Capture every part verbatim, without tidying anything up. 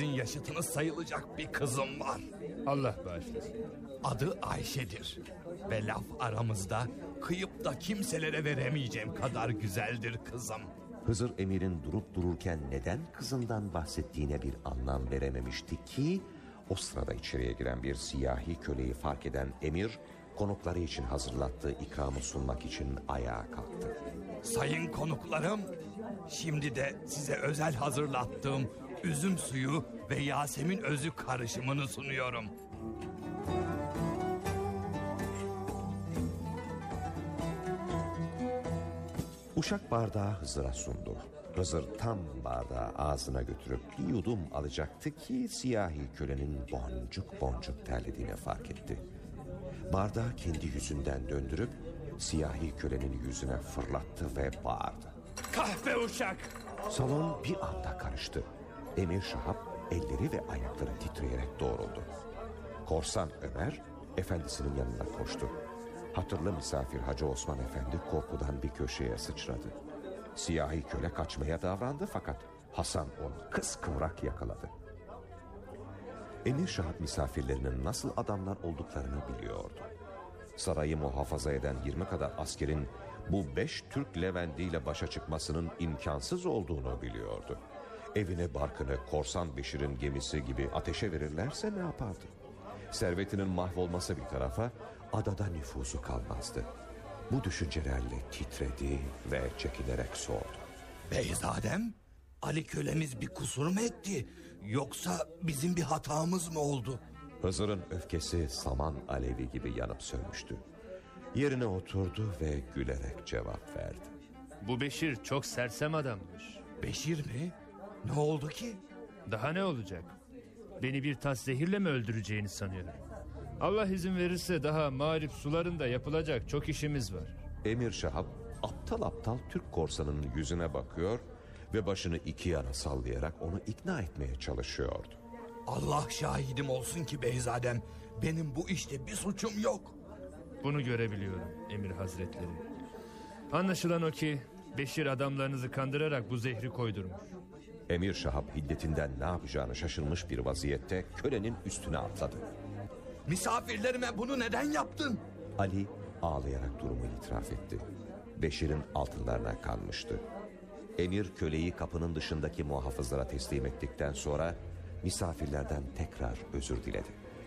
sizin yaşıtınız sayılacak bir kızım var. Allah bağışlasın. Adı Ayşe'dir ve laf aramızda kıyıp da kimselere veremeyeceğim kadar güzeldir kızım. Hızır Emir'in durup dururken neden kızından bahsettiğine bir anlam verememişti ki o sırada içeriye giren bir siyahi köleyi fark eden Emir konukları için hazırlattığı ikramı sunmak için ayağa kalktı. Sayın konuklarım, şimdi de size özel hazırlattığım üzüm suyu ve Yasemin özü karışımını sunuyorum. Uşak bardağı Hızır'a sundu. Hızır tam bardağı ağzına götürüp bir yudum alacaktı ki siyahi kölenin boncuk boncuk terlediğini fark etti. Bardağı kendi yüzünden döndürüp siyahi kölenin yüzüne fırlattı ve bağırdı. Kahpe uşak! Salon bir anda karıştı. Emir Şahap elleri ve ayakları titreyerek doğruldu. Korsan Ömer efendisinin yanına koştu. Hatırlı misafir Hacı Osman Efendi korkudan bir köşeye sıçradı. Siyahi köle kaçmaya davrandı fakat Hasan onu kıskıvrak yakaladı. Emir Şahap misafirlerinin nasıl adamlar olduklarını biliyordu. Sarayı muhafaza eden yirmi kadar askerin bu beş Türk Levendiyle başa çıkmasının imkansız olduğunu biliyordu. Evine barkını Korsan Beşir'in gemisi gibi ateşe verirlerse ne yapardı? Servetinin mahvolması bir tarafa, adada nüfusu kalmazdı. Bu düşüncelerle titredi ve çekinerek sordu. Beyzadem, Ali kölemiz bir kusur mu etti? Yoksa bizim bir hatamız mı oldu? Hızır'ın öfkesi saman alevi gibi yanıp sönmüştü. Yerine oturdu ve gülerek cevap verdi. Bu Beşir çok sersem adammış. Beşir mi? Ne oldu ki? Daha ne olacak? Beni bir tas zehirle mi öldüreceğini sanıyorum. Allah izin verirse daha mağrip sularında yapılacak çok işimiz var. Emir Şahap aptal aptal Türk korsanının yüzüne bakıyor ve başını iki yana sallayarak onu ikna etmeye çalışıyordu. Allah şahidim olsun ki beyzadem, benim bu işte bir suçum yok. Bunu görebiliyorum Emir Hazretleri. Anlaşılan o ki Beşir adamlarınızı kandırarak bu zehri koydurmuş. Emir Şahap hiddetinden ne yapacağını şaşırmış bir vaziyette kölenin üstüne atladı. Misafirlerime bunu neden yaptın? Ali ağlayarak durumu itiraf etti. Beşir'in altınlarına kanmıştı. Emir köleyi kapının dışındaki muhafızlara teslim ettikten sonra misafirlerden tekrar özür diledi.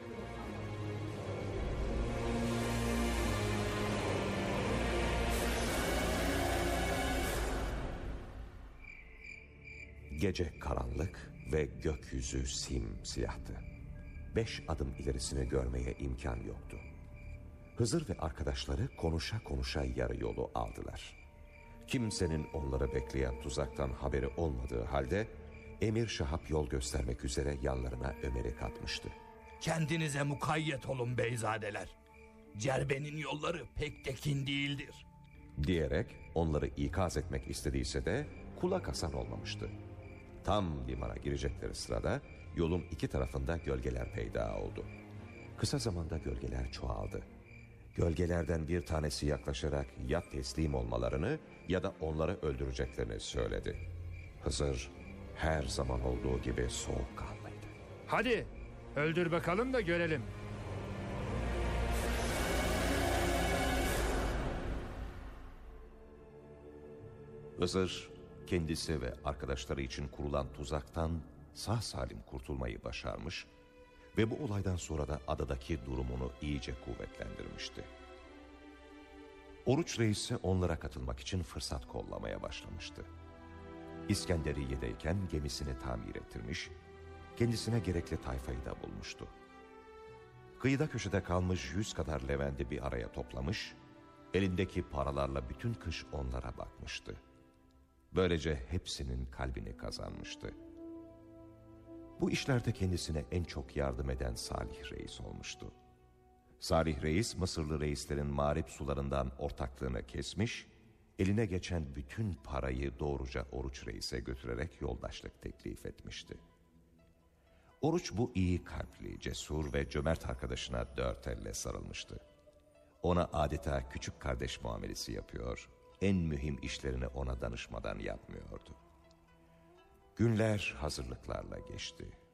Gece karanlık ve gökyüzü simsiyahtı. Beş adım ilerisini görmeye imkan yoktu. Hızır ve arkadaşları konuşa konuşa yarı yolu aldılar. Kimsenin onları bekleyen tuzaktan haberi olmadığı halde Emir Şahap yol göstermek üzere yanlarına Ömer'i katmıştı. Kendinize mukayyet olun beyzadeler. Cerbenin yolları pek tekin değildir diyerek onları ikaz etmek istediyse de kulak asan olmamıştı. Tam limana girecekleri sırada yolun iki tarafında gölgeler peyda oldu. Kısa zamanda gölgeler çoğaldı. Gölgelerden bir tanesi yaklaşarak ya teslim olmalarını ya da onları öldüreceklerini söyledi. Hızır her zaman olduğu gibi soğukkanlıydı. Hadi öldür bakalım da görelim. Hızır kendisi ve arkadaşları için kurulan tuzaktan sağ salim kurtulmayı başarmış ve bu olaydan sonra da adadaki durumunu iyice kuvvetlendirmişti. Oruç Reis onlara katılmak için fırsat kollamaya başlamıştı. İskenderiye'deyken gemisini tamir ettirmiş, kendisine gerekli tayfayı da bulmuştu. Kıyıda köşede kalmış yüz kadar Levendi bir araya toplamış, elindeki paralarla bütün kış onlara bakmıştı. Böylece hepsinin kalbini kazanmıştı. Bu işlerde kendisine en çok yardım eden Salih Reis olmuştu. Salih Reis Mısırlı reislerin mağrip sularından ortaklığını kesmiş, eline geçen bütün parayı doğruca Oruç Reis'e götürerek yoldaşlık teklif etmişti. Oruç bu iyi kalpli, cesur ve cömert arkadaşına dört elle sarılmıştı. Ona adeta küçük kardeş muamelesi yapıyor, en mühim işlerini ona danışmadan yapmıyordu. Günler hazırlıklarla geçti.